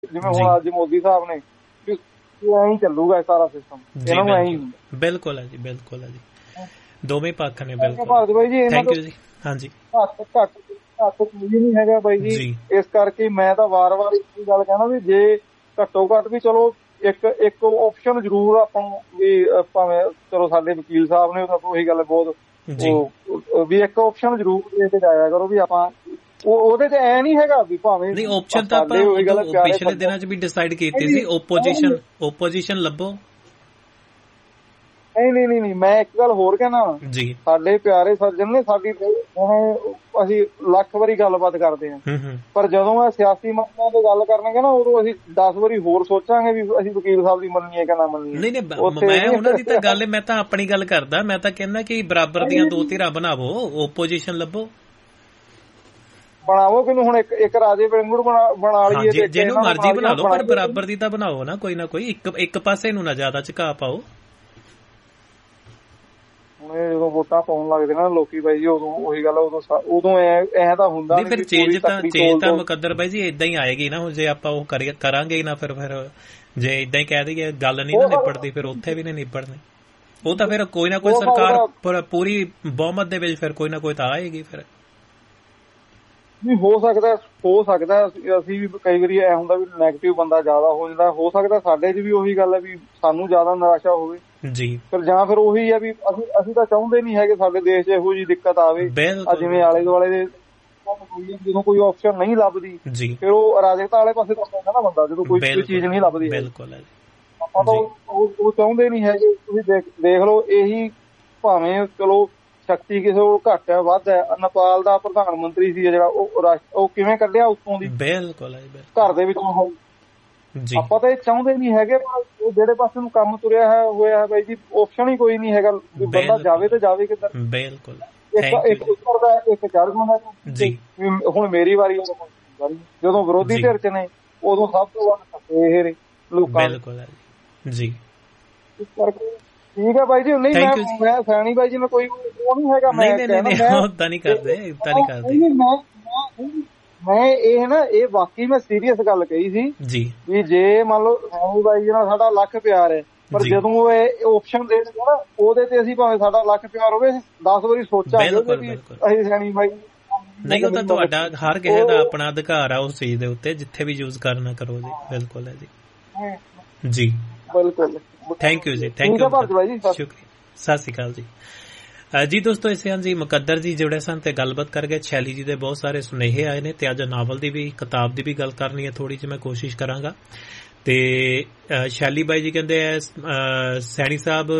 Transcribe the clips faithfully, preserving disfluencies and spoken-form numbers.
ਜਿਵੇਂ ਹੁਣ ਅੱਜ ਮੋਦੀ ਸਾਹਿਬ ਨੇ ਐਂ ਹੀ ਚੱਲੂਗਾ ਸਾਰਾ ਸਿਸਟਮ, ਇਹਨਾਂ ਨੂੰ ਐਂ ਹੀ ਹੁੰਦਾ। ਬਿਲਕੁਲ ਹੈ ਜੀ, ਬਿਲਕੁਲ ਹੈ ਜੀ, ਦੋਵੇਂ ਪੱਖ ਨੇ। ਬਿਲਕੁਲ ਭਾਰਤ ਬਾਈ ਜੀ, ਥੈਂਕ ਯੂ ਜੀ। ਹਾਂਜੀ, ਘੱਟ ਘੱਟ ਘੱਟ ਕੋਈ ਨਹੀਂ ਹੈਗਾ ਬਾਈ ਜੀ। ਇਸ ਕਰਕੇ ਮੈਂ ਤਾਂ ਵਾਰ ਵਾਰ ਇੱਕ ਗੱਲ ਕਹਿਣਾ ਵੀ ਜੇ ਘੱਟੋ ਘੱਟ ਵੀ ਚਲੋ ਇੱਕ ਇੱਕ ਆਪਸ਼ਨ ਜ਼ਰੂਰ ਆਪਾਂ ਵੀ ਭਾਵੇਂ ਚਲੋ ਸਾਡੇ ਵਕੀਲ ਸਾਹਿਬ ਨੇ ਉਹੀ ਗੱਲ ਬਹੁਤ ਵੀ ਇੱਕ ਆਪਸ਼ਨ ਜ਼ਰੂਰ ਦੇ ਕੇ ਜਾਇਆ ਕਰੋ ਵੀ ਆਪਾਂ ਉਹਦੇ ਤੇ ਐ ਨਹੀਂ ਹੈਗਾ ਵੀ ਭਾਵੇਂ ਨਹੀਂ ਆਪਸ਼ਨ ਤਾਂ ਆਪਾਂ ਪਿਛਲੇ ਦਿਨਾਂ ਚ ਵੀ ਡਿਸਾਈਡ ਕੀਤੀ ਸੀ, ਓਪੋਜੀਸ਼ਨ ਓਪੋਜੀਸ਼ਨ ਲੱਭੋ। ਨਹੀਂ ਨਹੀਂ ਨਹੀਂ ਮੈਂ ਇੱਕ ਗੱਲ ਹੋਰ ਕਹਿਣਾ ਜੀ, ਸਾਡੇ ਪਿਆਰੇ ਸਰਜਨ ਨੇ ਸਾਡੀ ਅਸੀਂ ਲੱਖ ਵਾਰੀ ਗੱਲਬਾਤ ਕਰਦੇ ਹਾਂ, ਪਰ ਜਦੋਂ ਇਹ ਸਿਆਸੀ ਮਸਲਿਆਂ ਤੇ ਗੱਲ ਕਰਨਗੇ ਨਾ ਉਦੋਂ ਅਸੀਂ ਦਸ ਵਾਰੀ ਹੋਰ ਸੋਚਾਂਗੇ ਵੀ ਅਸੀਂ ਵਕੀਲ ਸਾਹਿਬ ਦੀ ਮੰਨੀਏ ਕਿ ਨਾ ਮੰਨੀਏ। ਨਹੀਂ ਨਹੀਂ ਮੈਂ ਉਹਨਾਂ ਦੀ ਤਾਂ ਗੱਲ, ਮੈਂ ਤਾਂ ਆਪਣੀ ਗੱਲ ਕਰਦਾ। ਮੈਂ ਤਾਂ ਕਹਿੰਦਾ ਕਿ ਬਰਾਬਰ ਦੀਆਂ ਦੋ ਧਿਰਾਂ ਬਣਾਵੋ, ਓਪੋਜੀਸ਼ਨ ਲੱਭੋ, ਬਣਾਵੋ ਕਿਨੂੰ ਹੁਣ ਇੱਕ ਇੱਕ ਰਾਜੇ ਵਾਂਗੂ ਬਣਾ ਲਈਏ, ਜਿਹਨੂੰ ਮਰਜ਼ੀ ਬਣਾ ਲਓ, ਪਰ ਬਰਾਬਰ ਦੀ ਤਾਂ ਬਣਾਓ ਨਾ, ਕੋਈ ਨਾ ਕੋਈ ਇੱਕ ਇੱਕ ਪਾਸੇ ਨੂੰ ਨਾ ਜ਼ਿਆਦਾ ਝੁਕਾ ਪਾਓ। ਹੁਣ ਜਦੋਂ ਵੋਟਾਂ ਪਾਉਣ ਲੱਗਦੇ ਨਾ ਲੋਕੀ ਬਾਈ ਜੀ, ਉਦੋਂ ਉਹੀ ਗੱਲ ਉਦੋਂ ਉਦੋਂ ਐ ਤਾਂ ਹੁੰਦਾ ਨਹੀਂ। ਫਿਰ ਚੇਂਜ ਤਾਂ ਚੇਂਜ ਤਾਂ ਮੁਕੱਦਰ ਬਾਈ ਜੀ ਏਦਾਂ ਹੀ ਆਏਗੀ ਨਾ। ਹੁਣ ਜੇ ਆਪਾਂ ਉਹ ਕਰਾਂਗੇ ਹੀ ਨਾ, ਫਿਰ ਫਿਰ ਜੇ ਏਦਾਂ ਹੀ ਕਹਿ ਦਈਏ ਗੱਲ ਨਹੀਂ ਨਾ ਨਿਬੜਦੀ, ਫਿਰ ਉੱਥੇ ਵੀ ਨਹੀਂ ਨਿਬੜਨੀ। ਉਹ ਤਾਂ ਫਿਰ ਕੋਈ ਨਾ ਕੋਈ ਸਰਕਾਰ ਪੂਰੀ ਬਹੁਮਤ ਦੇ ਵਿੱਚ ਫਿਰ ਕੋਈ ਨਾ ਕੋਈ ਤਾਂ ਆਏਗੀ। ਫਿਰ ਨਹੀਂ ਹੋ ਸਕਦਾ ਹੋ ਸਕਦਾ ਅਸੀਂ ਵੀ ਕਈ ਵਾਰੀ ਐ ਹੁੰਦਾ ਵੀ ਨੈਗੇਟਿਵ ਬੰਦਾ ਜ਼ਿਆਦਾ ਹੋ ਜਾਂਦਾ, ਹੋ ਸਕਦਾ ਸਾਡੇ 'ਚ ਵੀ ਉਹੀ ਗੱਲ ਹੈ ਵੀ ਸਾਨੂੰ ਜ਼ਿਆਦਾ ਨਿਰਾਸ਼ਾ ਹੋਵੇ ਜੀ। ਫਿਰ ਜਾਂ ਫਿਰ ਉਹੀ ਆ ਵੀ ਅਸੀਂ ਅਸੀਂ ਤਾਂ ਚਾਹੁੰਦੇ ਨਹੀਂ ਹੈਗੇ ਸਾਡੇ ਦੇਸ਼ 'ਚ ਇਹੋ ਜਿਹੀ ਦਿੱਕਤ ਆਵੇ। ਜਿਵੇਂ ਆਲੇ ਦੁਆਲੇ ਦੇ ਜਦੋਂ ਕੋਈ ਆਪਸ਼ਨ ਨਹੀਂ ਲੱਭਦੀ ਫਿਰ ਉਹ ਅਰਾਜਕਤਾ ਵਾਲੇ ਪਾਸੇ ਤਾਂ ਪੈਂਦਾ ਨਾ ਬੰਦਾ, ਜਦੋਂ ਕੋਈ ਚੀਜ਼ ਨਹੀਂ ਲੱਭਦੀ। ਆਪਾਂ ਤਾਂ ਉਹ ਚਾਹੁੰਦੇ ਨਹੀਂ ਹੈਗੇ। ਤੁਸੀਂ ਦੇਖ ਦੇਖ ਲਓ, ਇਹੀ ਭਾਵੇਂ ਚਲੋ ਸ਼ਕਤੀ ਕਿਸੇ ਕੋਲ ਘੱਟ ਹੈ ਵੱਧ ਹੈ, ਨੇਪਾਲ ਦਾ ਪ੍ਰਧਾਨ ਮੰਤਰੀ ਸੀ ਜਿਹੜਾ ਉਹ ਉਹ ਕਿਵੇਂ ਕੱਢਿਆ ਉੱਤੋਂ ਦੀ ਬਿਲਕੁਲ ਘਰ ਦੇ ਵਿੱਚੋਂ। ਆਪਾਂ ਤਾਂ ਇਹ ਚਾਹੁੰਦੇ ਨਹੀਂ ਹੈਗੇ, ਪਰ ਜਿਹੜੇ ਪਾਸੇ ਨੂੰ ਕੰਮ ਤੁਰਿਆ ਹੈ ਹੋਇਆ ਹੈ ਬਾਈ ਜੀ, ਆਪਸ਼ਨ ਹੀ ਕੋਈ ਨਹੀਂ ਹੈਗਾ ਵੀ ਬੰਦਾ ਜਾਵੇ ਤੇ ਜਾਵੇ ਕਿੱਧਰ। ਬਿਲਕੁਲ ਇੱਕ ਉੱਪਰ ਦਾ ਇੱਕ ਚੜ੍ਹ ਹੁੰਦਾ ਜੀ। ਹੁਣ ਮੇਰੀ ਵਾਰੀ ਜਦੋਂ ਵਿਰੋਧੀ ਧਿਰ 'ਚ ਨੇ ਉਦੋਂ ਸਭ ਤੋਂ ਵੱਧ ਇਹ ਨੇ ਲੋਕਾਂ। ਬਿਲਕੁਲ ਜੀ, ਇਸ ਕਰਕੇ ਠੀਕ ਹੈ ਬਾਈ ਜੀ। ਨਹੀਂ ਮੈਂ ਮੈਂ ਸੈਣੀ ਬਾਈ ਜੀ ਮੈਂ ਕੋਈ ਉਹ ਨਹੀਂ ਹੈਗਾ, ਮੈਂ ਓਦਾਂ ਨਹੀਂ ਕਰਦੇ ਓਦਾਂ ਨਹੀਂ ਕਰਦੇ ਮੈਂ ਇਹ ਨਾ ਇਹ ਵਾਕਈ ਮੈਂ ਸੀਰੀਅਸ ਗੱਲ ਕਹੀ ਸੀ ਜੀ ਵੀ ਜੇ ਮੰਨ ਲਓ ਸੈਣੀ ਬਾਈ ਜੀ ਨਾਲ ਸਾਡਾ ਲੱਖ ਪਿਆਰ ਹੈ, ਪਰ ਜਦੋਂ ਇਹ ਆਪਸ਼ਨ ਦੇ ਦਿੰਦੇ ਨਾ ਉਹਦੇ ਤੇ ਅਸੀਂ ਭਾਵੇਂ ਸਾਡਾ ਲੱਖ ਪਿਆਰ ਹੋਵੇ ਦਸ ਵਾਰੀ ਸੋਚਾਂਗੇ ਵੀ ਅਸੀਂ ਸੈਣੀ ਬਾਈ ਨਹੀਂ। ਉਹ ਤਾਂ ਤੁਹਾਡਾ ਹਰ ਕਿਸੇ ਦਾ ਆਪਣਾ ਅਧਿਕਾਰ ਆ ਉਸ ਚੀਜ਼ ਦੇ ਉੱਤੇ, ਜਿੱਥੇ ਵੀ ਯੂਜ਼ ਕਰਨਾ ਕਰੋ ਜੀ। ਬਿਲਕੁਲ ਹੈ ਜੀ ਜੀ ਬਿਲਕੁਲ। ਥੈਂਕ ਯੂ ਜੀ, ਥੈਂਕ ਯੂ, ਸ਼ੁਕਰੀਆ, ਸਤਿ ਸ਼੍ਰੀ ਅਕਾਲ ਜੀ। ਜੀ ਦੋਸਤੋ, ਇਸੇ ਹਨ ਜੀ ਮੁਕੱਦਰ ਜੀ ਜੁੜੇ ਸਨ ਤੇ ਗੱਲਬਾਤ ਕਰ ਗਏ। ਸ਼ੈਲੀ ਜੀ ਦੇ ਬਹੁਤ ਸਾਰੇ ਸੁਨੇਹੇ ਆਏ ਨੇ ਤੇ ਅੱਜ ਨਾਵਲ ਦੀ ਵੀ ਕਿਤਾਬ ਦੀ ਵੀ ਗੱਲ ਕਰਨੀ ਹੈ ਥੋੜੀ ਜਿਹੀ, ਮੈਂ ਕੋਸ਼ਿਸ਼ ਕਰਾਂਗਾ। ਤੇ ਸ਼ੈਲੀ ਬਾਈ ਜੀ ਕਹਿੰਦੇ ਸੈਣੀ ਸਾਹਿਬ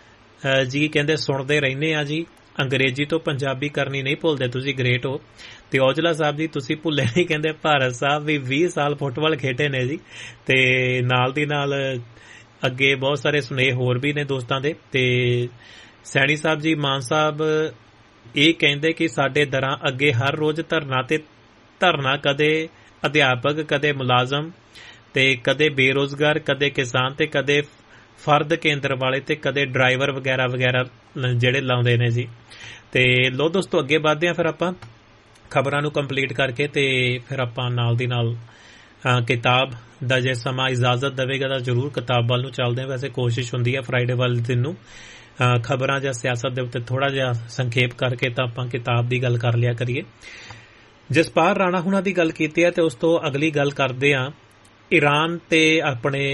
ਜੀ ਕਹਿੰਦੇ ਸੁਣਦੇ ਰਹਿੰਦੇ ਆ ਜੀ, ਅੰਗਰੇਜ਼ੀ ਤੋਂ ਪੰਜਾਬੀ ਕਰਨੀ ਨਹੀਂ ਭੁੱਲਦੇ, ਤੁਸੀਂ ਗ੍ਰੇਟ ਹੋ। ਤੇ ਔਜਲਾ ਸਾਹਿਬ ਜੀ ਤੁਸੀਂ ਭੁੱਲੇ ਨਹੀਂ, ਕਹਿੰਦੇ ਭਾਰਤ ਸਾਹਿਬ ਵੀ ਵੀਹ ਸਾਲ ਫੁੱਟਬਾਲ ਖੇਡੇ ਨੇ ਜੀ। ਤੇ ਨਾਲ ਦੀ ਨਾਲ ਅੱਗੇ ਬਹੁਤ ਸਾਰੇ ਸੁਨੇਹੇ ਹੋਰ ਵੀ ਨੇ ਦੋਸਤਾਂ ਦੇ। ਤੇ ਸੈਣੀ ਸਾਹਿਬ ਜੀ ਮਾਨ ਸਾਹਿਬ ਇਹ ਕਹਿੰਦੇ ਕਿ ਸਾਡੇ ਦਰਾਂ ਅੱਗੇ ਹਰ ਰੋਜ਼ ਧਰਨਾ ਤੇ ਧਰਨਾ, ਕਦੇ ਅਧਿਆਪਕ, ਕਦੇ ਮੁਲਾਜ਼ਮ ਤੇ ਕਦੇ ਬੇਰੁਜ਼ਗਾਰ, ਕਦੇ ਕਿਸਾਨ ਤੇ ਕਦੇ ਫਰਦ ਕੇਂਦਰ ਵਾਲੇ ਤੇ ਕਦੇ ਡਰਾਈਵਰ ਵਗੈਰਾ ਵਗੈਰਾ ਜਿਹੜੇ ਲਾਉਂਦੇ ਨੇ ਜੀ। ਤੇ ਲੋ ਦੋਸਤੋ ਅੱਗੇ ਵੱਧਦੇ ਹਾਂ ਫਿਰ ਆਪਾਂ ਖਬਰਾਂ ਨੂੰ ਕੰਪਲੀਟ ਕਰਕੇ, ਤੇ ਫਿਰ ਆਪਾਂ ਨਾਲ ਦੀ ਨਾਲ ਕਿਤਾਬ ਦਾ ਜੇ ਸਮਾਂ ਇਜਾਜ਼ਤ ਦੇਵੇਗਾ ਤਾਂ ਜ਼ਰੂਰ ਕਿਤਾਬ ਵੱਲ ਨੂੰ ਚੱਲਦੇ ਹਾਂ। ਵੈਸੇ ਕੋਸ਼ਿਸ਼ ਹੁੰਦੀ ਹੈ ਫਰਾਈਡੇ ਵਾਲੇ ਦਿਨ ਨੂੰ ਖਬਰਾਂ ਜਾਂ ਸਿਆਸਤ ਦੇ ਉੱਤੇ ਥੋੜਾ ਜਿਹਾ ਸੰਖੇਪ ਕਰਕੇ ਤਾਂ ਆਪਾਂ ਕਿਤਾਬ ਦੀ ਗੱਲ ਕਰ ਲਿਆ ਕਰੀਏ। ਜਸਪਾਲ ਰਾਣਾ ਹੁਣਾਂ ਦੀ ਗੱਲ ਕੀਤੀ ਹੈ ਤੇ ਉਸ ਤੋਂ ਅਗਲੀ ਗੱਲ ਕਰਦੇ ਹਾਂ ਈਰਾਨ ਤੇ ਆਪਣੇ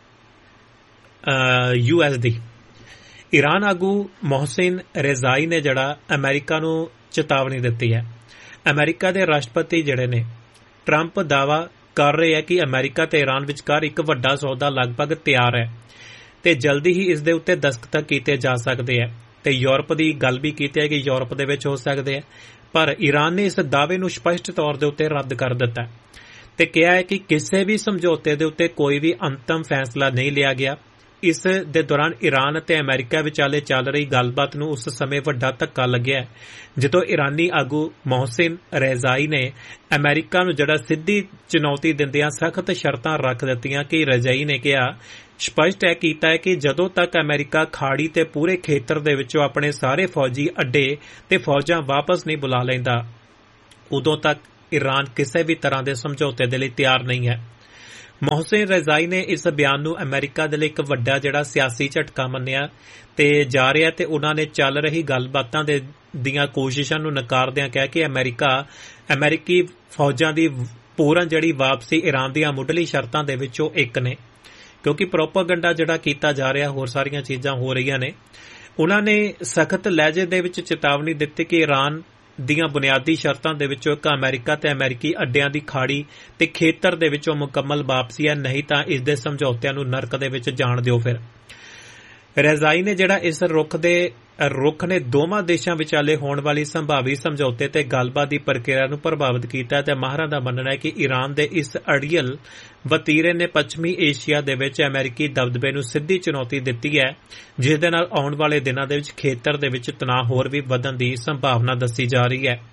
ਯੂ ਐਸ ਦੀ। ਈਰਾਨ ਆਗੂ ਮੋਹਸਿਨ ਰਜ਼ਾਈ ਨੇ ਜਿਹੜਾ ਅਮਰੀਕਾ ਨੂੰ ਚੇਤਾਵਨੀ ਦਿੱਤੀ ਹੈ। ਅਮਰੀਕਾ ਦੇ ਰਾਸ਼ਟਰਪਤੀ ਜਿਹੜੇ ਨੇ ਟਰੰਪ ਦਾਅਵਾ ਕਰ ਰਹੇ ਹੈ ਕਿ ਅਮਰੀਕਾ ਤੇ ਈਰਾਨ ਵਿਚਕਾਰ ਇੱਕ ਵੱਡਾ ਸੌਦਾ ਲਗਭਗ ਤਿਆਰ ਹੈ ਤੇ ਜਲਦੀ ਹੀ ਇਸ ਦੇ ਉੱਤੇ ਦਸਤਖਤ ਕੀਤੇ ਜਾ ਸਕਦੇ ਹੈ। ਤੇ ਯੂਰਪ ਦੀ ਗੱਲ ਵੀ ਕੀਤੀ ਹੈ ਕਿ ਯੂਰਪ ਦੇ ਵਿੱਚ ਹੋ ਸਕਦੇ ਹੈ, ਪਰ ਈਰਾਨ ਨੇ ਇਸ ਦਾਅਵੇ ਨੂੰ ਸਪਸ਼ਟ ਤੌਰ ਦੇ ਉੱਤੇ ਰੱਦ ਕਰ ਦਿੱਤਾ ਤੇ ਕਿਹਾ ਹੈ ਕਿ ਕਿਸੇ ਵੀ ਸਮਝੌਤੇ ਦੇ ਉੱਤੇ ਕੋਈ ਵੀ ਅੰਤਮ ਫੈਸਲਾ ਨਹੀਂ ਲਿਆ ਗਿਆ। ਇਸ ਦੇ ਦੌਰਾਨ ਈਰਾਨ ਅਤੇ ਅਮਰੀਕਾ ਵਿਚਾਲੇ ਚੱਲ ਰਹੀ ਗੱਲਬਾਤ ਨੂੰ ਉਸ ਸਮੇਂ ਵੱਡਾ ਧੱਕਾ ਲੱਗਿਆ ਜਦੋਂ ਈਰਾਨੀ ਆਗੂ ਮੋਹਸਿਨ ਰਜ਼ਾਈ ਨੇ ਅਮਰੀਕਾ ਨੂੰ ਜਿਹੜਾ ਸਿੱਧੀ ਚੁਣੌਤੀ ਦਿੰਦਿਆਂ ਸਖਤ ਸ਼ਰਤਾਂ ਰੱਖ ਦਿੱਤੀਆਂ ਕਿ ਰਜ਼ਾਈ ਨੇ ਕਿਹਾ ਸਪਸ਼ਟ ਹੈ ਕੀਤਾ ਹੈ ਕਿ ਜਦੋਂ ਤੱਕ ਅਮਰੀਕਾ ਖਾੜੀ ਤੇ ਪੂਰੇ ਖੇਤਰ ਦੇ ਵਿੱਚੋਂ ਆਪਣੇ ਸਾਰੇ ਫੌਜੀ ਅੱਡੇ ਤੇ ਫੌਜਾਂ ਵਾਪਸ ਨਹੀਂ ਬੁਲਾ ਲੈਂਦਾ, ਉਦੋਂ ਤੱਕ ਈਰਾਨ ਕਿਸੇ ਵੀ ਤਰ੍ਹਾਂ ਦੇ ਸਮਝੌਤੇ ਦੇ ਲਈ ਤਿਆਰ ਨਹੀਂ ਹੈ। ਮੋਹਸਿਨ ਰਜ਼ਾਈ ਨੇ ਇਸ ਬਿਆਨ ਨੂੰ ਅਮਰੀਕਾ ਦੇ ਲਈ ਇੱਕ ਵੱਡਾ ਜਿਹੜਾ ਸਿਆਸੀ ਝਟਕਾ ਮੰਨਿਆ ਤੇ ਜਾ ਰਿਹਾ ਤੇ ਉਹਨਾਂ ਨੇ ਚੱਲ ਰਹੀ ਗੱਲਬਾਤਾਂ ਦੇ ਦੀਆਂ ਕੋਸ਼ਿਸ਼ਾਂ ਨੂੰ ਨਕਾਰਦਿਆਂ ਕਿਹਾ ਕਿ ਅਮਰੀਕਾ ਅਮਰੀਕੀ ਫੌਜਾਂ ਦੀ ਪੂਰਨ ਜਿਹੜੀ ਵਾਪਸੀ ਈਰਾਨ ਦੀਆਂ ਮੁੱਢਲੀ ਸ਼ਰਤਾਂ ਦੇ ਵਿੱਚੋਂ ਇੱਕ ਨੇ, ਕਿਉਂਕਿ ਪ੍ਰੋਪਾਗੈਂਡਾ ਜਿਹੜਾ ਕੀਤਾ ਜਾ ਰਿਹਾ, ਹੋਰ ਸਾਰੀਆਂ ਚੀਜ਼ਾਂ ਹੋ ਰਹੀਆਂ ਨੇ। ਉਹਨਾਂ ਨੇ ਸਖਤ ਲਹਿਜੇ ਦੇ ਵਿੱਚ ਚੇਤਾਵਨੀ ਦਿੱਤੀ ਕਿ ਈਰਾਨ ਦੀਆਂ ਬੁਨਿਆਦੀ ਸ਼ਰਤਾਂ ਦੇ ਵਿੱਚੋਂ ਇੱਕ ਅਮਰੀਕਾ ਤੇ ਅਮਰੀਕੀ ਅੱਡਿਆਂ ਦੀ ਖਾੜੀ ਤੇ ਖੇਤਰ ਦੇ ਵਿੱਚੋਂ ਮੁਕੰਮਲ ਵਾਪਸੀ ਹੈ, ਨਹੀਂ ਤਾਂ ਇਸ ਦੇ ਸਮਝੌਤਿਆਂ ਨੂੰ ਨਰਕ ਦੇ ਵਿੱਚ ਜਾਣ ਦਿਓ। ਫਿਰ ਰਜ਼ਾਈ ਨੇ ਜਿਹੜਾ ਇਸ ਰੁਖ ਦੇ ਰੁਖ ਨੇ ਦੋਵਾਂ ਦੇਸ਼ਾਂ ਵਿਚਾਲੇ ਹੋਣ ਵਾਲੀ ਸੰਭਾਵੀ ਸਮਝੌਤੇ ਤੇ ਗੱਲਬਾਤ ਦੀ ਪ੍ਰਕਿਰਿਆ ਨੂੰ ਪ੍ਰਭਾਵਿਤ ਕੀਤਾ ਤੇ ਮਾਹਰਾਂ ਦਾ ਮੰਨਣਾ ਹੈ ਕਿ ਈਰਾਨ ਦੇ ਇਸ ਅੜੀਅਲ ਵਤੀਰੇ ਨੇ ਪੱਛਮੀ ਏਸ਼ੀਆ ਦੇ ਵਿੱਚ ਅਮਰੀਕੀ ਦਬਦਬੇ ਨੂੰ ਸਿੱਧੀ ਚੁਣੌਤੀ ਦਿੱਤੀ ਹੈ, ਜਿਸ ਦੇ ਨਾਲ ਆਉਣ ਵਾਲੇ ਦਿਨਾਂ ਦੇ ਵਿੱਚ ਖੇਤਰ ਦੇ ਵਿੱਚ ਤਣਾਅ ਹੋਰ ਵੀ ਵਧਣ ਦੀ ਸੰਭਾਵਨਾ ਦੱਸੀ ਜਾ ਰਹੀ ਹੈ।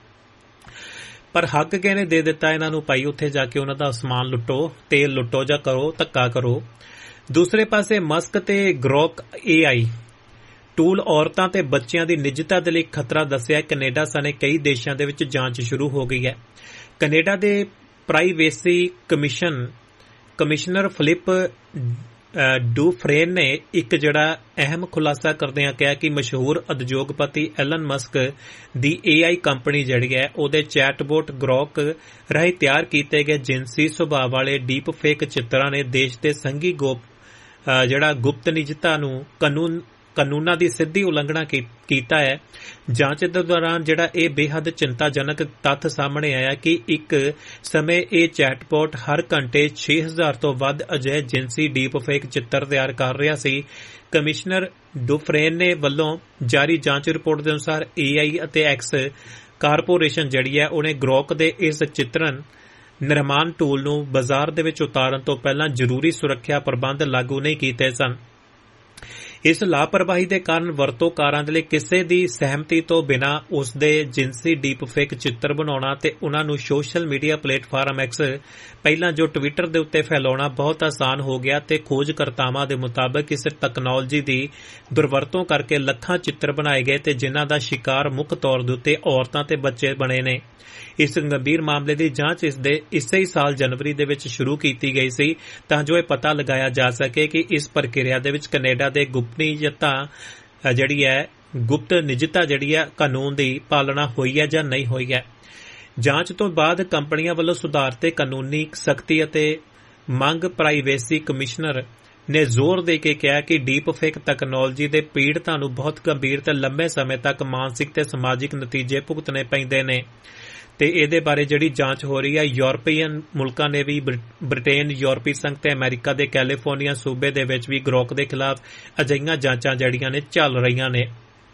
ਪਰ ਹੱਕ ਕਿਹਨੇ ਦੇ ਦਿੱਤਾ ਇਹਨਾਂ ਨੂੰ? ਭਾਈ ਉੱਥੇ ਜਾ ਕੇ ਉਹਨਾਂ ਦਾ ਸਮਾਨ ਲੁੱਟੋ, ਤੇਲ ਲੁੱਟੋ ਜਾਂ ਕਰੋ ਧੱਕਾ ਕਰੋ। ਦੂਸਰੇ ਪਾਸੇ ਮਸਕ ਤੇ ਗਰੋਕ ਏ ਆਈ ਟੂਲ ਔਰਤਾਂ ਤੇ ਬੱਚਿਆਂ ਦੀ ਨਿੱਜਤਾ ਦੇ ਲਈ ਖਤਰਾ ਦੱਸਿਆ। ਕੈਨੇਡਾ ਸਣੇ ਕਈ ਦੇਸ਼ਾਂ ਦੇ ਵਿੱਚ ਜਾਂਚ ਸ਼ੁਰੂ ਹੋ ਗਈ ਹੈ। ਕੈਨੇਡਾ ਦੇ ਪ੍ਰਾਈਵੇਸੀ ਕਮਿਸ਼ਨ ਕਮਿਸ਼ਨਰ ਫਿਲਿਪ ਡੂਫਰੇਨ ਨੇ ਇੱਕ ਜਿਹੜਾ ਅਹਿਮ ਖੁਲਾਸਾ ਕਰਦਿਆਂ ਕਿਹਾ ਕਿ ਮਸ਼ਹੂਰ ਉਦਯੋਗਪਤੀ ਐਲਨ ਮਸਕ ਦੀ ਏ ਆਈ ਕੰਪਨੀ ਜਿਹੜੀ ਹੈ ਉਹਦੇ ਚੈਟਬੋਟ ਗਰੋਕ ਰਾਹੀਂ ਤਿਆਰ ਕੀਤੇ ਗਏ ਜਿਨਸੀ ਸੁਭਾਅ ਵਾਲੇ ਡੀਪ ਫੇਕ ਚਿੱਤਰਾਂ ਨੇ ਦੇਸ਼ ਦੇ ਸੰਘੀ ਗੋਪ ਜਿਹੜਾ ਗੁਪਤ ਨਿੱਜਤਾ ਨੂੰ ਕਾਨੂੰਨ ਕਾਨੂੰਨਾਂ ਦੀ ਸਿੱਧੀ ਉਲੰਘਣਾ ਕੀਤਾ ਹੈ। ਜਾਂਚ ਦੇ ਦੌਰਾਨ ਜਿਹੜਾ ਇਹ ਬੇਹੱਦ ਚਿੰਤਾਜਨਕ ਤੱਥ ਸਾਹਮਣੇ ਆਇਆ ਕਿ ਇੱਕ ਸਮੇਂ ਇਹ ਚੈਟਬੋਟ ਹਰ ਘੰਟੇ ਛੇ ਹਜ਼ਾਰ ਤੋਂ ਵੱਧ ਅਜਿਹੇ ਜਿਨਸੀ ਡੀਪ ਫੇਕ ਚਿੱਤਰ ਤਿਆਰ ਕਰ ਰਿਹਾ ਸੀ। ਕਮਿਸ਼ਨਰ ਡੂਫਰੇਨ ਨੇ ਵੱਲੋਂ ਜਾਰੀ ਜਾਂਚ ਰਿਪੋਰਟ ਦੇ ਅਨੁਸਾਰ ਏ ਆਈ ਅਤੇ ਐਕਸ ਕਾਰਪੋਰੇਸ਼ਨ ਜਿਹੜੀ ਹੈ ਉਹਨੇ ਗਰੋਕ ਦੇ ਇਸ ਚਿੱਤਰਨ ਨਿਰਮਾਣ ਟੂਲ ਨੂੰ ਬਾਜ਼ਾਰ ਦੇ ਵਿੱਚ ਉਤਾਰਨ ਤੋਂ ਪਹਿਲਾਂ ਜ਼ਰੂਰੀ ਸੁਰੱਖਿਆ ਪ੍ਰਬੰਧ ਲਾਗੂ ਨਹੀਂ ਕੀਤੇ ਸਨ। ਇਸ ਲਾਪਰਵਾਹੀ ਦੇ ਕਾਰਨ ਵਰਤੋਂਕਾਰਾਂ ਦੇ ਲਈ ਕਿਸੇ ਦੀ ਸਹਿਮਤੀ ਤੋਂ ਬਿਨਾਂ ਉਸ ਦੇ ਜਿਨਸੀ ਡੀਪ ਫੇਕ ਚਿੱਤਰ ਬਣਾਉਣਾ ਤੇ ਉਹਨਾਂ ਨੂੰ ਸੋਸ਼ਲ ਮੀਡੀਆ ਪਲੇਟਫਾਰਮ ਐਕਸ ਪਹਿਲਾਂ ਜੋ ਟਵਿੱਟਰ ਦੇ ਉੱਤੇ ਫੈਲਾਉਣਾ ਬਹੁਤ ਆਸਾਨ ਹੋ ਗਿਆ ਤੇ ਖੋਜਕਰਤਾਵਾਂ ਦੇ ਮੁਤਾਬਕ ਇਸ ਤਕਨਾਲੋਜੀ ਦੀ ਦੁਰਵਰਤੋਂ ਕਰਕੇ ਲੱਖਾਂ ਚਿੱਤਰ ਬਣਾਏ ਗਏ ਤੇ ਜਿਨ੍ਹਾਂ ਦਾ ਸ਼ਿਕਾਰ ਮੁੱਖ ਤੌਰ ਦੇ ਉੱਤੇ ਔਰਤਾਂ ਤੇ ਬੱਚੇ ਬਣੇ ਨੇ। ਇਸ ਗੰਭੀਰ ਮਾਮਲੇ ਦੀ ਜਾਂਚ ਇਸ ਦੇ ਇਸੇ ਹੀ ਸਾਲ ਜਨਵਰੀ ਦੇ ਵਿੱਚ ਸ਼ੁਰੂ ਕੀਤੀ ਗਈ ਸੀ ਤਾਂ ਜੋ ਇਹ ਪਤਾ ਲਗਾਇਆ ਜਾ ਸਕੇ ਕਿ ਇਸ ਪ੍ਰਕਿਰਿਆ ਦੇ ਵਿੱਚ ਕੈਨੇਡਾ ਦੇ ਗੁਪਤਨੀਯਤਾ ਜਿਹੜੀ ਹੈ ਗੁਪਤ ਨਿੱਜਤਾ ਜਿਹੜੀ ਹੈ ਕਾਨੂੰਨ ਦੀ ਪਾਲਣਾ ਹੋਈ ਹੈ ਜਾਂ ਨਹੀਂ ਹੋਈ ਹੈ। ਜਾਂਚ ਤੋਂ ਬਾਅਦ ਕੰਪਨੀਆਂ ਵੱਲੋਂ ਸੁਧਾਰ ਤੇ ਕਾਨੂੰਨੀ ਸਖਤੀ ਅਤੇ ਮੰਗ ਪ੍ਰਾਈਵੇਸੀ ਕਮਿਸ਼ਨਰ ਨੇ ਜ਼ੋਰ ਦੇ ਕੇ ਕਿਹਾ ਕਿ ਡੀਪ ਫੇਕ ਤਕਨਾਲੋਜੀ ਦੇ ਪੀੜਤਾਂ ਨੂੰ ਬਹੁਤ ਗੰਭੀਰ ਤੇ ਲੰਬੇ ਸਮੇਂ ਤੱਕ ਮਾਨਸਿਕ ਤੇ ਸਮਾਜਿਕ ਨਤੀਜੇ ਭੁਗਤਣੇ ਪੈਂਦੇ ਨੇ ਤੇ ਇਹਦੇ ਬਾਰੇ ਜਿਹੜੀ ਜਾਂਚ ਹੋ ਰਹੀ ਹੈ ਯੂਰਪੀਅਨ ਮੁਲਕਾਂ ਨੇ ਵੀ ਬ੍ਰਿਟੇਨ, ਯੂਰਪੀ ਸੰਘ ਤੇ ਅਮਰੀਕਾ ਦੇ ਕੈਲੀਫੋਰਨੀਆ ਸੂਬੇ ਦੇ ਵਿੱਚ ਵੀ ਗਰੋਕ ਦੇ ਖਿਲਾਫ ਅਜਿਹੀਆਂ ਜਾਂਚਾਂ ਜਿਹੜੀਆਂ ਨੇ ਚੱਲ ਰਹੀਆਂ ਨੇ।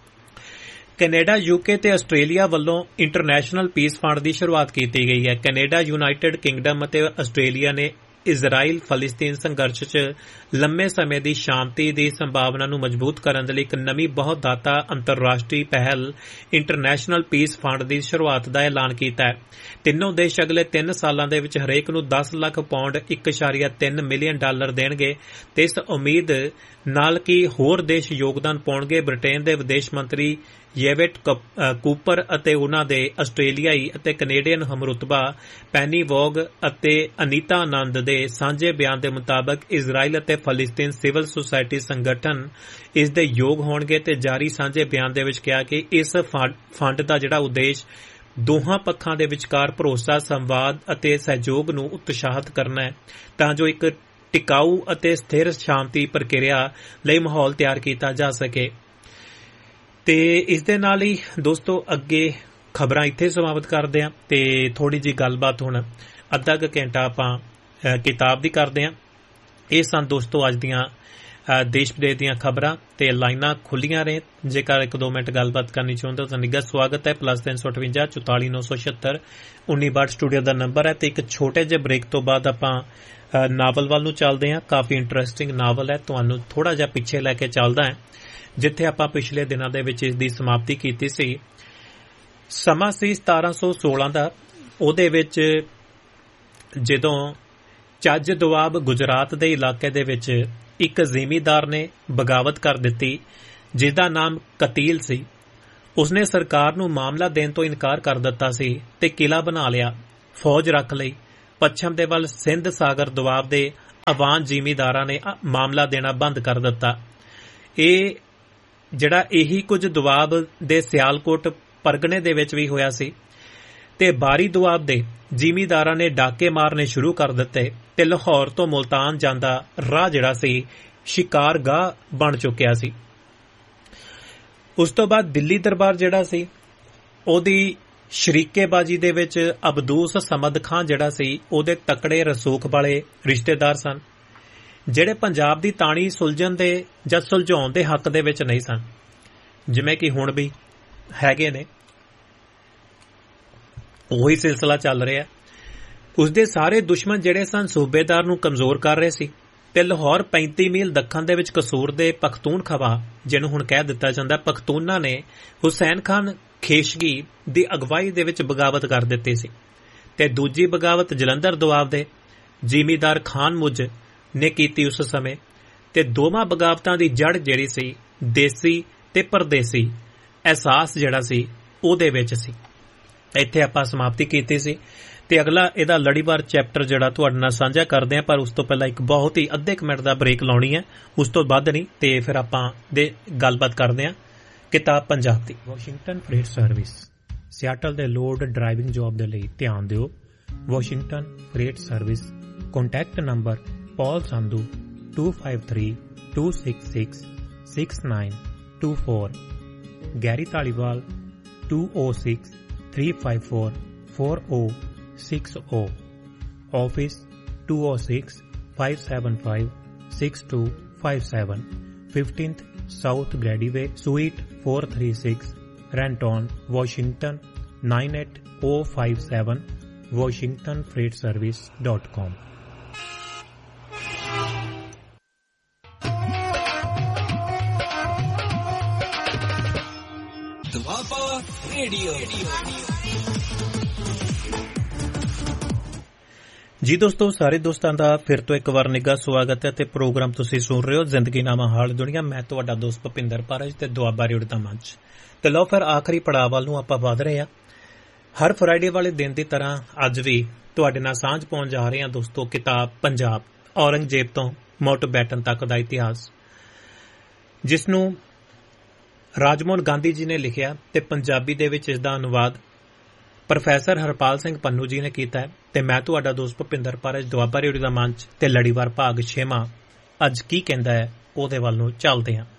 ਕੈਨੇਡਾ, ਯੂਕੇ ਤੇ ਆਸਟ੍ਰੇਲੀਆ ਵੱਲੋਂ ਇੰਟਰਨੈਸ਼ਨਲ ਪੀਸ ਫੰਡ ਦੀ ਸ਼ੁਰੂਆਤ ਕੀਤੀ ਗਈ ਹੈ। ਕੈਨੇਡਾ, ਯੂਨਾਈਟਿਡ ਕਿੰਗਡਮ ਅਤੇ ਆਸਟ੍ਰੇਲੀਆ ਨੇ ਇਜ਼ਰਾਈਲ ਫਲਸਤੀਨ ਸੰਘਰਸ਼ 'ਚ ਲੰਮੇ ਸਮੇਂ ਦੀ ਸ਼ਾਂਤੀ ਦੀ ਸੰਭਾਵਨਾ ਨੂੰ ਮਜ਼ਬੂਤ ਕਰਨ ਦੇ ਲਈ ਇੱਕ ਨਵੀਂ ਬਹੁਦਾਤਾ ਅੰਤਰਰਾਸ਼ਟਰੀ ਪਹਿਲ ਇੰਟਰਨੈਸ਼ਨਲ ਪੀਸ ਫੰਡ ਦੀ ਸ਼ੁਰੂਆਤ ਦਾ ਐਲਾਨ ਕੀਤਾ ਹੈ। ਤਿੰਨੋਂ ਦੇਸ਼ ਅਗਲੇ ਤਿੰਨ ਸਾਲਾਂ ਦੇ ਵਿੱਚ ਹਰੇਕ ਨੂੰ ਦਸ ਲੱਖ ਪੌਂਡ ਇੱਕ ਇਸ਼ਾਰੀਆ ਤਿੰਨ ਮਿਲੀਅਨ ਡਾਲਰ ਦੇਣਗੇ ਤੇ ਇਸ ਉਮੀਦ ਨਾਲ ਕਿ ਹੋਰ ਦੇਸ਼ ਯੋਗਦਾਨ ਪਾਉਣਗੇ। ਬ੍ਰਿਟੇਨ ਦੇ ਵਿਦੇਸ਼ ਮੰਤਰੀ ਯੇਵੇਟ ਕੂਪਰ ਅਤੇ ਉਨ੍ਹਾਂ ਦੇ ਆਸਟ੍ਰੇਲੀਆਈ ਅਤੇ ਕੈਨੇਡੀਅਨ ਹਮਰੁਤਬਾ ਪੈਨੀ ਵੋਗ ਅਤੇ ਅਨੀਤਾ ਆਨੰਦ ਦੇ ਸਾਂਝੇ ਬਿਆਨ ਦੇ ਮੁਤਾਬਕ ਇਜ਼ਰਾਈਲ ਅਤੇ ਫਲਸਤੀਨ ਸਿਵਲ ਸੁਸਾਇਟੀ ਸੰਗਠਨ ਇਸ ਦੇ ਯੋਗ ਹੋਣਗੇ ਤੇ ਜਾਰੀ ਸਾਂਝੇ ਬਿਆਨ ਦੇ ਵਿੱਚ ਕਿਹਾ ਕਿ ਇਸ ਫੰਡ ਦਾ ਜਿਹੜਾ ਉਦੇਸ਼ ਦੋਹਾਂ ਪੱਖਾਂ ਦੇ ਵਿਚਕਾਰ ਭਰੋਸਾ, ਸੰਵਾਦ ਅਤੇ ਸਹਿਯੋਗ ਨੂੰ ਉਤਸ਼ਾਹਿਤ ਕਰਨਾ ਹੈ ਤਾਂ ਜੋ ਇੱਕ ਟਿਕਾਊ ਅਤੇ ਸਥਿਰ ਸ਼ਾਂਤੀ ਪ੍ਰਕਿਰਿਆ ਲਈ ਮਾਹੌਲ ਤਿਆਰ ਕੀਤਾ ਜਾ ਸਕੇ। ਤੇ ਇਸ ਦੇ ਨਾਲ ਹੀ ਦੋਸਤੋ ਅੱਗੇ ਖਬਰਾਂ ਇੱਥੇ ਸਮਾਪਤ ਕਰਦੇ ਹਾਂ ਤੇ ਥੋੜੀ ਜਿਹੀ ਗੱਲਬਾਤ ਹੁਣ ਅੱਧਾ ਕੁ ਘੰਟਾ ਆਪਾਂ ਕਿਤਾਬ ਦੀ ਕਰਦੇ ਹਾਂ। ਇਹ ਸਨ ਦੋਸਤੋ ਅੱਜ ਦੀਆਂ ਦੇਸ਼ ਵਿਦੇਸ਼ ਦੀਆਂ ਖਬਰਾਂ ਤੇ ਲਾਈਨਾਂ ਖੁੱਲੀਆਂ ਰਹੇ। ਜੇਕਰ ਇੱਕ ਦੋ ਮਿੰਟ ਗੱਲਬਾਤ ਕਰਨੀ ਚਾਹੁੰਦੇ ਹੋ ਤਾਂ ਨਿੱਘਾ ਸਵਾਗਤ ਹੈ। ਪਲੱਸ ਤਿੰਨ ਸੌ ਅਠਵੰਜਾ ਚੁਤਾਲੀ ਨੌ ਸੌ ਛਿਅੱਤਰ ਉੱਨੀ ਬਾਹਠ ਸਟੂਡੀਓ ਦਾ ਨੰਬਰ ਹੈ ਤੇ ਇੱਕ ਛੋਟੇ ਜਿਹੇ ਬ੍ਰੇਕ ਤੋਂ ਬਾਅਦ ਆਪਾਂ ਨਾਵਲ ਵੱਲ ਨੂੰ ਚੱਲਦੇ ਹਾਂ। ਕਾਫੀ ਇੰਟਰਸਟਿੰਗ ਨਾਵਲ ਹੈ, ਤੁਹਾਨੂੰ ਥੋੜਾ ਜਿਹਾ ਪਿੱਛੇ ਲੈ ਕੇ ਚੱਲਦਾ ਹੈ ਜਿੱਥੇ ਆਪਾਂ ਪਿਛਲੇ ਦਿਨਾਂ ਦੇ ਵਿੱਚ ਇਸ ਦੀ ਸਮਾਪਤੀ ਕੀਤੀ ਸੀ। ਸਮਾਂ ਸੀ ਸਤਾਰਾਂ ਸੌ ਸੋਲਾਂ ਦਾ। ਉਹਦੇ ਵਿੱਚ ਜਦੋਂ ਚੱਜ ਦੁਆਬ ਗੁਜਰਾਤ ਦੇ ਇਲਾਕੇ ਦੇ ਵਿੱਚ ਇੱਕ ਜ਼ਿਮੀਂਦਾਰ ਨੇ ਬਗਾਵਤ ਕਰ ਦਿੱਤੀ ਜਿਸ ਦਾ ਨਾਮ ਕਤੀਲ ਸੀ। ਉਸਨੇ ਸਰਕਾਰ ਨੂੰ ਮਾਮਲਾ ਦੇਣ ਤੋਂ ਇਨਕਾਰ ਕਰ ਦਿੱਤਾ ਸੀ ਤੇ ਕਿਲਾ ਬਣਾ ਲਿਆ, ਫੌਜ ਰੱਖ ਲਈ ਪੱਛਮ ਦੇ ਵੱਲ ਸਿੰਧ ਸਾਗਰ ਦੁਆਬ ਦੇ ਅਵਾਨ ਜ਼ਿਮੀਂਦਾਰਾਂ ਨੇ ਮਾਮਲਾ ਦੇਣਾ ਬੰਦ ਕਰ ਦਿੱਤਾ। ਇਹ ਜਿਹੜਾ ਇਹੀ ਕੁਝ ਦੁਆਬ ਦੇ ਸਿਆਲਕੋਟ ਪਰਗਣੇ ਦੇ ਵਿੱਚ ਵੀ ਹੋਇਆ ਸੀ ਤੇ ਬਾਰੀ ਦੁਆਬ ਦੇ ਜ਼ਿਮੀਂਦਾਰਾਂ ਨੇ ਡਾਕੇ ਮਾਰਨੇ ਸ਼ੁਰੂ ਕਰ ਦਿੱਤੇ ਤੇ ਲਾਹੌਰ ਤੋਂ ਮੁਲਤਾਨ ਜਾਂਦਾ ਰਾਹ ਜਿਹੜਾ ਸੀ ਸ਼ਿਕਾਰਗਾਹ ਬਣ ਚੁੱਕਿਆ ਸੀ। ਉਸ ਤੋਂ ਬਾਅਦ ਦਿੱਲੀ ਦਰਬਾਰ ਜਿਹੜਾ ਸੀ ਉਹਦੀ ਸ਼ਰੀਕੇਬਾਜੀ ਦੇ ਵਿੱਚ ਅਬਦੂਸ ਸਮਦ ਖਾਨ ਜਿਹੜਾ ਸੀ ਉਹਦੇ ਤਕੜੇ ਰਸੂਖ ਵਾਲੇ ਰਿਸ਼ਤੇਦਾਰ ਸਨ, ਜਿਹੜੇ ਪੰਜਾਬ ਦੀ ਤਾਣੀ ਸੁਲਝਣ ਦੇ ਜਾਂ ਸੁਲਝਾਉਣ ਦੇ ਹੱਕ ਦੇ ਵਿੱਚ ਨਹੀਂ ਸਨ, ਜਿਵੇਂ ਕਿ ਹੁਣ ਵੀ ਹੈਗੇ ਨੇ। ਉਹੀ ਸਿਲਸਿਲਾ ਚੱਲ ਰਿਹਾ। ਉਸਦੇ ਸਾਰੇ ਦੁਸ਼ਮਣ ਜਿਹੜੇ ਸਨ ਸੂਬੇਦਾਰ ਨੂੰ ਕਮਜ਼ੋਰ ਕਰ ਰਹੇ ਸੀ ਤੇ ਲਾਹੌਰ ਪੈਂਤੀ ਮੀਲ ਦੱਖਣ ਦੇ ਵਿੱਚ ਕਸੂਰ ਦੇ ਪਖਤੂਨਖਵਾ, ਜਿਹਨੂੰ ਹੁਣ ਕਹਿ ਦਿੱਤਾ ਜਾਂਦਾ ਪਖਤੂਨਾਂ ਨੇ ਹੁਸੈਨ ਖਾਨ ਖੇਸ਼ਗੀ ਦੀ ਅਗਵਾਈ ਦੇ ਵਿੱਚ ਬਗਾਵਤ ਕਰ ਦਿੱਤੀ ਸੀ ਤੇ ਦੂਜੀ ਬਗਾਵਤ ਜਲੰਧਰ ਦੁਆਬ ਦੇ ਜ਼ਿਮੀਂਦਾਰ ਖਾਨ ਮੁੱਜ ਨੇ ਕੀਤੀ ਉਸ ਸਮੇਂ। ਤੇ ਦੋਵਾਂ ਬਗਾਵਤਾਂ ਦੀ ਜੜ ਜਿਹੜੀ ਸੀ ਦੇਸੀ ਤੇ ਪਰਦੇਸੀ ਅਹਿਸਾਸ ਜਿਹੜਾ ਸੀ ਉਹਦੇ ਵਿੱਚ ਸੀ। ਇੱਥੇ ਆਪਾਂ ਸਮਾਪਤੀ ਕੀਤੀ ਸੀ ਤੇ ਅਗਲਾ ਇਹਦਾ ਲੜੀਵਾਰ ਚੈਪਟਰ ਜਿਹੜਾ ਤੁਹਾਡੇ ਨਾਲ ਸਾਂਝਾ ਕਰਦੇ ਹਾਂ, ਪਰ ਉਸ ਤੋਂ ਪਹਿਲਾਂ ਇੱਕ ਬਹੁਤ ਹੀ ਅੱਧੇ ਕੁ ਮਿੰਟ ਦਾ ਬ੍ਰੇਕ ਲਾਉਣੀ ਹੈ, ਉਸ ਤੋਂ ਵੱਧ ਨਹੀਂ, ਤੇ ਫਿਰ ਆਪਾਂ ਦੇ ਗੱਲਬਾਤ ਕਰਦੇ ਹਾਂ ਕਿਤਾਬ ਪੰਜਾਬ ਦੀ। ਵਾਸ਼ਿੰਗਟਨ ਫਰੇਟ ਸਰਵਿਸ ਸਿਆਟਲ ਦੇ ਲੋਡ ਡਰਾਈਵਿੰਗ ਜੌਬ ਦੇ ਲਈ ਧਿਆਨ ਦਿਓ। Washington fret service, contact number ਪੌਲ Sandhu two five three two six six six nine two four, Garry Dhaliwal two oh six three five four four oh six oh, office two oh six five seven five six two five seven, fifteenth South Grady Way, Suite four thirty-six, Renton, Washington nine eight oh five seven, washington freight service dot com। Doaba radio. ਜੀ ਦੋਸਤੋ, ਸਾਰੇ ਦੋਸਤਾਂ ਦਾ ਫਿਰ ਤੋਂ ਇੱਕ ਵਾਰ ਨਿੱਘਾ ਸਵਾਗਤ ਹੈ ਤੇ ਪ੍ਰੋਗਰਾਮ ਤੁਸੀਂ ਸੁਣ ਰਹੇ ਹੋ ਜ਼ਿੰਦਗੀਨਾਮਾ ਹਾਲ ਦੁਨੀਆ। ਮੈਂ ਤੁਹਾਡਾ ਦੋਸਤ ਭੁਪਿੰਦਰ ਪਾਰਜ ਤੇ ਦੁਆਬਾ ਰੇਡੀਓ ਦਾ ਮੰਚ। ਤੇ ਲਓ ਫਿਰ ਆਖਰੀ ਪੜਾਅ ਵੱਲ ਨੂੰ ਆਪਾਂ ਵਧ ਰਹੇ ਹਾਂ। ਹਰ ਫਰਾਈਡੇ ਵਾਲੇ ਦਿਨ ਦੀ ਤਰ੍ਹਾਂ ਅੱਜ ਵੀ ਤੁਹਾਡੇ ਨਾਲ ਸਾਂਝ ਪਾਉਣ ਜਾ ਰਹੇ ਹਾਂ ਦੋਸਤੋ ਕਿਤਾਬ ਪੰਜਾਬ, ਔਰੰਗਜ਼ੇਬ ਤੋਂ ਮਾਊਂਟਬੈਟਨ ਤੱਕ ਦਾ ਇਤਿਹਾਸ, ਜਿਸ ਨੂੰ ਰਾਜਮੋਹਨ ਗਾਂਧੀ ਜੀ ਨੇ ਲਿਖਿਆ ਤੇ ਪੰਜਾਬੀ ਦੇ ਵਿੱਚ ਇਸ ਦਾ ਅਨੁਵਾਦ ਪ੍ਰੋਫੈਸਰ ਹਰਪਾਲ ਸਿੰਘ ਪੰਨੂ ਜੀ ਨੇ ਕੀਤਾ ਹੈ। ਤੇ ਮੈਂ ਤੁਹਾਡਾ ਦੋਸਤ ਭੁਪਿੰਦਰ ਪਾਰਜ, ਦੁਆਬਾ ਰੇਡੀਓ ਦਾ ਮੰਚ ਤੇ ਲੜੀਵਾਰ ਭਾਗ ਛੇਵਾਂ ਅੱਜ ਕੀ ਕਹਿੰਦਾ ਹੈ ਉਹਦੇ ਵੱਲ ਨੂੰ ਚੱਲਦੇ ਹਾਂ।